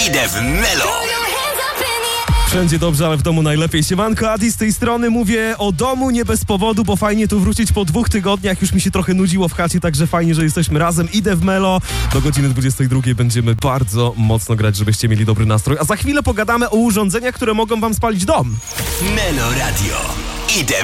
Idę w Melo. Wszędzie dobrze, ale w domu najlepiej. Siemanko, Adi z tej strony. Mówię o domu nie bez powodu, bo fajnie tu wrócić po 2 tygodniach. Już mi się trochę nudziło w chacie, także fajnie, że jesteśmy razem. Idę w Melo. Do godziny 22 będziemy bardzo mocno grać, żebyście mieli dobry nastrój. A za chwilę pogadamy o urządzeniach, które mogą wam spalić dom. Melo Radio. Idę